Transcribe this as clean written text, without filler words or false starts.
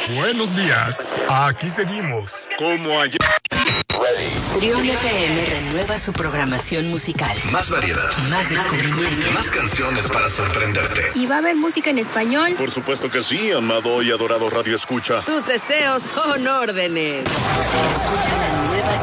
Buenos días. Aquí seguimos. Como ayer. Trión FM renueva su programación musical. Más variedad. Más descubrimiento. Más canciones para sorprenderte. ¿Y va a haber música en español? Por supuesto que sí, amado y adorado Radio Escucha. Tus deseos son órdenes. Escucha la nueva